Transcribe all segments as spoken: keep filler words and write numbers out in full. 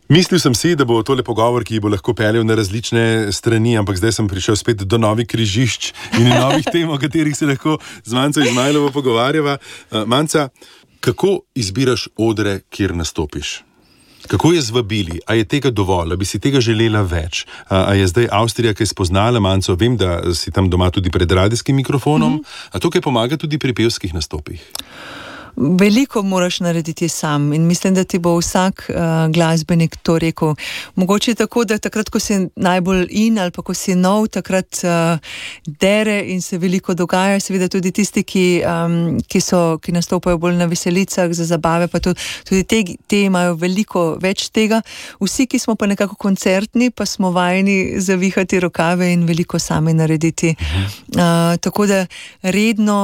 Mislil sem si, da bo tole pogovor, ki bo lahko peljal na različne strani, ampak zdaj sem prišel spet do novih križišč in novih tem, o katerih se lahko z Manco Izmajlovo pogovarjava. Manca, kako izbiraš odre, kjer nastopiš? Kako je z vabili? A je tega dovolj? A bi si tega želela več? A, a je zdaj Avstrija, ki je spoznala Manco? Vem, da si tam doma tudi pred radijskim mikrofonom, mm-hmm. a to, kaj pomaga tudi pri pevskih nastopih? Veliko moraš narediti sam in mislim, da ti bo vsak uh, glasbenik to rekel. Mogoče tako, da takrat, ko si najbolj in ali pa ko si nov, takrat uh, dere in se veliko dogaja. Seveda tudi tisti, ki, um, ki, so, ki nastopajo bolj na veselicah, za zabave, pa tudi, tudi te, te imajo veliko več tega. Vsi, ki smo pa nekako koncertni, pa smo vajeni zavihati rokave in veliko sami narediti. Uh, tako da redno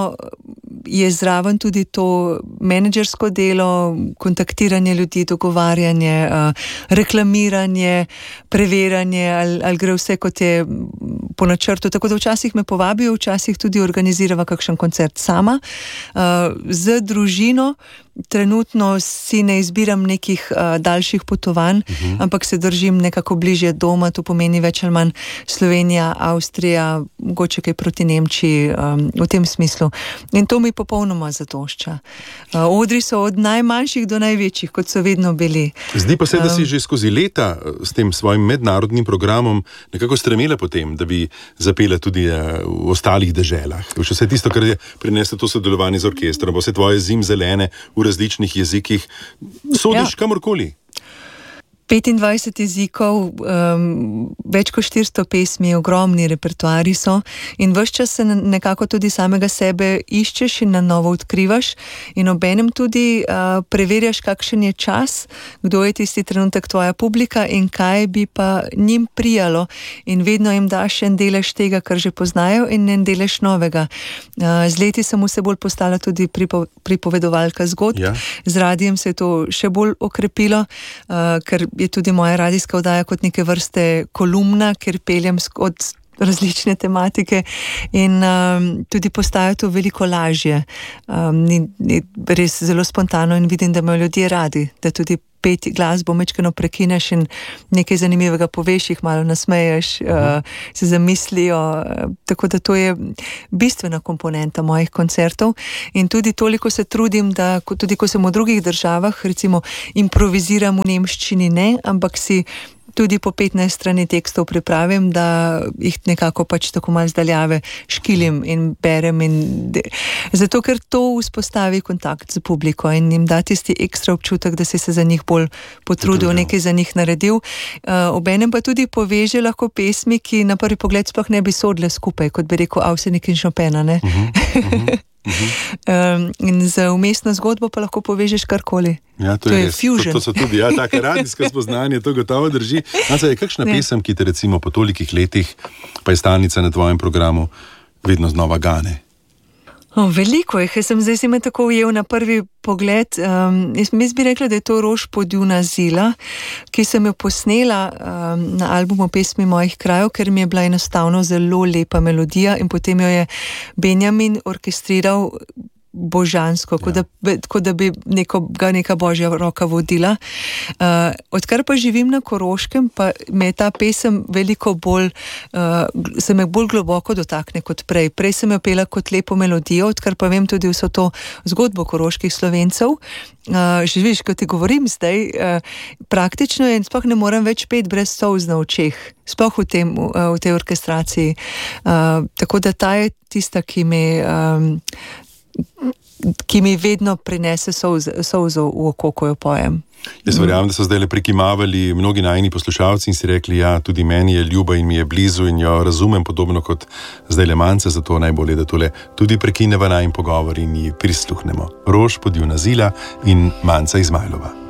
je zraven tudi to menedžersko delo, kontaktiranje ljudi, dogovarjanje, uh, reklamiranje, preverjanje, ali, ali gre vse kot je po načrtu. Tako da včasih me povabijo, včasih tudi organizirava kakšen koncert sama. Uh, z družino trenutno si ne izbiram nekih uh, daljših potovanj, uh-huh. ampak se držim nekako bližje doma, to pomeni več ali manj Slovenija, Avstrija, mogoče kaj proti Nemčiji, um, v tem smislu. In to mi popolnoma zadošča. Uh, odri so od najmanjših do največjih, kot so vedno bili. Zdi pa se, da si že skozi leta s tem svojim mednarodnim programom nekako stremela po tem, da bi zapela tudi uh, v ostalih deželah. Še vse tisto, kar je prineslo to sodelovanje z orkestrom, vse tvoje zimzelene v različnih jezikih, sodiš ja. kamorkoli. petindvajset jezikov, um, več kot štiristo pesmi, ogromni repertoari so in ves čas se nekako tudi samega sebe iščeš in na novo odkrivaš in obenem tudi uh, preverjaš, kakšen je čas, kdo je tisti trenutek tvoja publika in kaj bi pa njim prijalo in vedno jim daš en delež tega, kar že poznajo in en delež novega. Uh, z leti sem vse bolj postala tudi pripo, pripovedovalka zgodb, ja. Z radijem se je to še bolj okrepilo, uh, ker je tudi moja radijska oddaja kot neke vrste kolumna, ker peljem od različne tematike in um, tudi postaja to veliko lažje. Um, ni, ni res zelo spontano in vidim, da imajo ljudje radi, da tudi peti glasbo mečkano prekineš in nekaj zanimivega poveš, jih malo nasmeješ, uh, se zamislijo, uh, tako da to je bistvena komponenta mojih koncertov in tudi toliko se trudim, da tudi ko sem v drugih državah, recimo improviziram v nemščini ne, ampak si tudi po petnajst strani tekstov pripravim, da jih nekako pač tako malo zdaljave škilim in berem in de... zato, ker to vzpostavi kontakt z publiko in jim da tisti ekstra občutek, da si se za njih bolj potrudil, nekaj za njih naredil. Uh, obenem pa tudi poveže lahko pesmi, ki na prvi pogled sploh ne bi sodile skupaj, kot bi rekel Avsenik in Chopina, ne? Uh-huh, uh-huh. Uh-huh. Um, in za umestno zgodbo pa lahko povežeš karkoli. Ja, to, to je, je fusion. To, to so tudi, ja, taka radijska spoznanja, to gotovo drži. Nanca, je kakšna ne. pesem, ki te recimo po tolikih letih, pa je stalnica na tvojem programu, vedno znova gane? O, veliko jih, jaz sem zdaj si me tako ujel na prvi pogled. Um, jaz, jaz bi rekla, da je to Rož podjuna zila, ki sem jo posnela um, na albumu Pesmi mojih krajev, ker mi je bila enostavno zelo lepa melodija in potem jo je Benjamin orkestriral božansko, ja. kot, da, kot da bi neko, ga neka božja roka vodila. Uh, odkar pa živim na Koroškem, pa me je ta pesem veliko bolj, uh, se me bolj globoko dotakne kot prej. Prej sem jo pela kot lepo melodijo, odkar pa vem tudi vso to zgodbo koroških Slovencev. Uh, že viš, ko ti govorim zdaj, uh, praktično je in sploh ne morem več pet brez solz na očeh, sploh v, tem, uh, v tej orkestraciji. Uh, tako da ta je tista, ki mi um, ki mi vedno prinese solzo v oko, ko jo pojem. Jaz verjamem, da so zdaj le prikimavali mnogi najini poslušalci in si rekli, ja, tudi meni je ljuba in mi je blizu in jo razumem podobno kot zdaj le Manca, zato najbolje, da tole tudi prekineva najin pogovor in ji prisluhnemo. Rož podjuna zila in Manca Izmajlova.